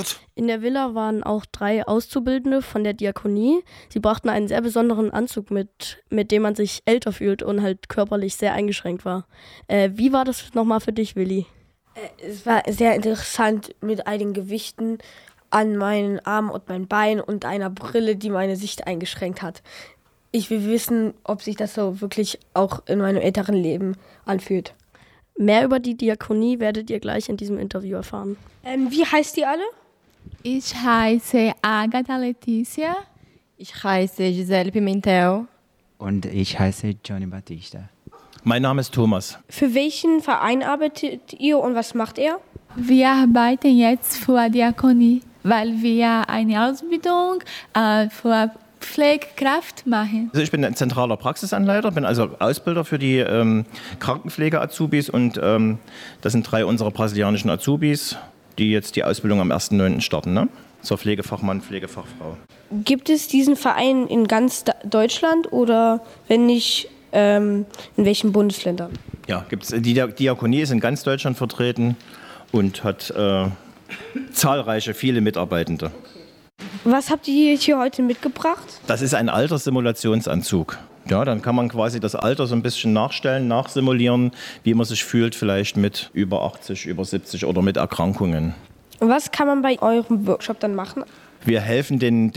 Gott. In der Villa waren auch 3 Auszubildende von der Diakonie. Sie brachten einen sehr besonderen Anzug mit dem man sich älter fühlt und halt körperlich sehr eingeschränkt war. Wie war das nochmal für dich, Willi? Es war sehr interessant mit einigen Gewichten an meinen Armen und meinen Beinen und einer Brille, die meine Sicht eingeschränkt hat. Ich will wissen, ob sich das so wirklich auch in meinem älteren Leben anfühlt. Mehr über die Diakonie werdet ihr gleich in diesem Interview erfahren. Wie heißt ihr alle? Ich heiße Agatha Letícia. Ich heiße Gisele Pimentel. Und ich heiße Johnny Batista. Mein Name ist Thomas. Für welchen Verein arbeitet ihr und was macht er? Wir arbeiten jetzt für Diakonie, weil wir eine Ausbildung für Pflegekraft machen. Also ich bin ein zentraler Praxisanleiter, bin also Ausbilder für die Krankenpflege-Azubis und das sind 3 unserer brasilianischen Azubis, die jetzt die Ausbildung am 1.9. starten, ne? Zur Pflegefachmann, Pflegefachfrau. Gibt es diesen Verein in ganz Deutschland oder wenn nicht, in welchen Bundesländern? Ja, gibt's. Die Diakonie ist in ganz Deutschland vertreten und hat zahlreiche, viele Mitarbeitende. Was habt ihr hier heute mitgebracht? Das ist ein Alterssimulationsanzug. Ja, dann kann man quasi das Alter so ein bisschen nachstellen, nachsimulieren, wie man sich fühlt, vielleicht mit über 80, über 70 oder mit Erkrankungen. Was kann man bei eurem Workshop dann machen? Wir helfen den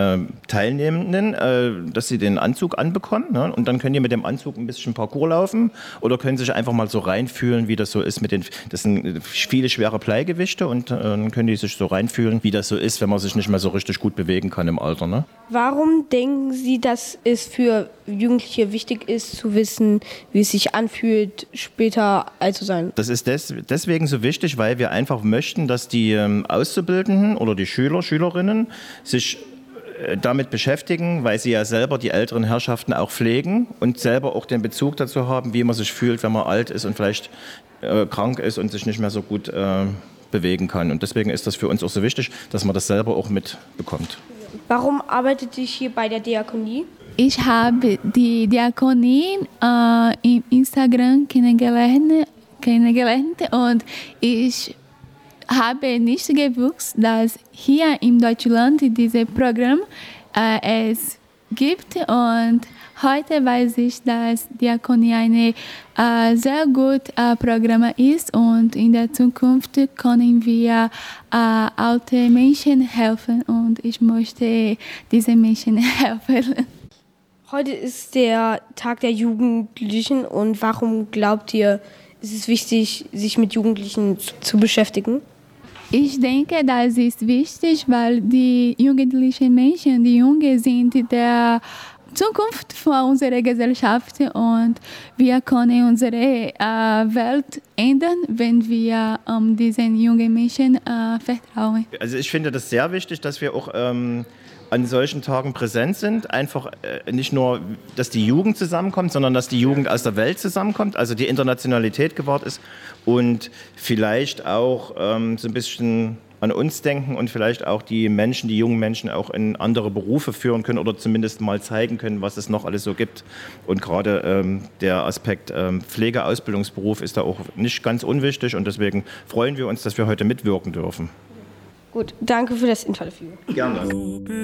Teilnehmenden, dass sie den Anzug anbekommen, ne? Und dann können die mit dem Anzug ein bisschen Parcours laufen oder können sich einfach mal so reinfühlen, wie das so ist das sind viele schwere Bleigewichte und dann können die sich so reinfühlen, wie das so ist, wenn man sich nicht mehr so richtig gut bewegen kann im Alter, ne? Warum denken Sie, dass es für Jugendliche wichtig ist, zu wissen, wie es sich anfühlt, später alt zu sein? Das ist deswegen so wichtig, weil wir einfach möchten, dass die Auszubildenden oder die Schüler, Schülerinnen sich damit beschäftigen, weil sie ja selber die älteren Herrschaften auch pflegen und selber auch den Bezug dazu haben, wie man sich fühlt, wenn man alt ist und vielleicht krank ist und sich nicht mehr so gut bewegen kann. Und deswegen ist das für uns auch so wichtig, dass man das selber auch mitbekommt. Warum arbeitet ihr hier bei der Diakonie? Ich habe die Diakonie im Instagram kennengelernt und ich habe nicht gewusst, dass hier in Deutschland dieses Programm es gibt und heute weiß ich, dass Diakonie ein sehr gutes Programm ist und in der Zukunft können wir alten Menschen helfen und ich möchte diesen Menschen helfen. Heute ist der Tag der Jugendlichen und warum glaubt ihr, ist es wichtig, sich mit Jugendlichen zu beschäftigen? Ich denke, das ist wichtig, weil die jugendlichen Menschen, die Jungen sind der Zukunft von unserer Gesellschaft und wir können unsere Welt ändern, wenn wir diesen jungen Menschen vertrauen. Also ich finde das sehr wichtig, dass wir auch an solchen Tagen präsent sind. Einfach nicht nur, dass die Jugend zusammenkommt, sondern dass die Jugend aus der Welt zusammenkommt, also die Internationalität gewahrt ist und vielleicht auch so ein bisschen an uns denken und vielleicht auch die Menschen, die jungen Menschen auch in andere Berufe führen können oder zumindest mal zeigen können, was es noch alles so gibt. Und gerade der Aspekt Pflegeausbildungsberuf ist da auch nicht ganz unwichtig und deswegen freuen wir uns, dass wir heute mitwirken dürfen. Gut, danke für das Interview. Gerne.